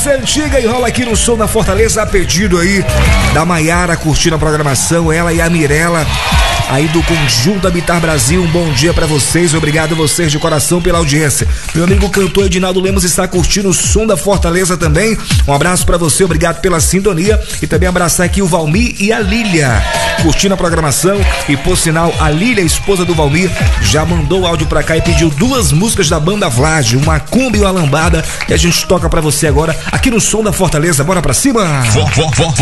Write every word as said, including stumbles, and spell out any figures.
Essa é antiga e rola aqui no Som da Fortaleza, a pedido aí da Maiara, curtindo a programação, ela e a Mirella aí do Conjunto Habitar Brasil. Um bom dia pra vocês, obrigado vocês de coração pela audiência. Meu amigo cantor Edinaldo Lemos está curtindo o Som da Fortaleza também. Um abraço pra você, obrigado pela sintonia. E também abraçar aqui o Valmir e a Lília, curtindo a programação. E por sinal, a Lília, esposa do Valmir, já mandou áudio pra cá e pediu duas músicas da banda Vlad, uma Kombi e uma Lambada, e a gente toca pra você agora aqui no Som da Fortaleza. Bora pra cima!